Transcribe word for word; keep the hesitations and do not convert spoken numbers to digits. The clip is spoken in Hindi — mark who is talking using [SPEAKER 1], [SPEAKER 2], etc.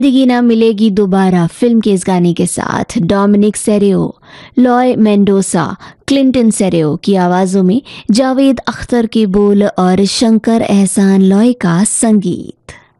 [SPEAKER 1] जिंदगी ना मिलेगी दोबारा फिल्म के इस गाने के साथ डोमिनिक सेरेओ, लॉय मेंडोसा, क्लिंटन सेरेओ की आवाज़ों में जावेद अख्तर के बोल और शंकर एहसान लॉय का संगीत।